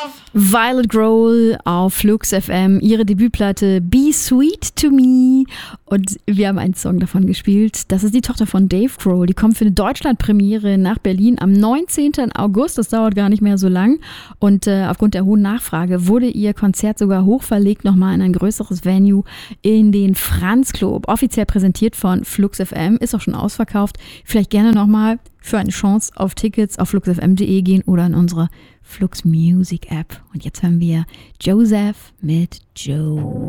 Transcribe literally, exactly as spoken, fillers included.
Violet Grohl auf Flux F M, ihre Debütplatte Be Sweet to Me. Und wir haben einen Song davon gespielt. Das ist die Tochter von Dave Grohl. Die kommt für eine Deutschlandpremiere nach Berlin am neunzehnten August. Das dauert gar nicht mehr so lang. Und äh, aufgrund der hohen Nachfrage wurde ihr Konzert sogar hochverlegt, nochmal in ein größeres Venue in den Franz Club. Offiziell präsentiert von Flux F M, ist auch schon ausverkauft. Vielleicht gerne nochmal für eine Chance auf Tickets auf flux f m punkt d e gehen oder in unsere Flux Music App. Und jetzt hören wir Joseph mit Joe.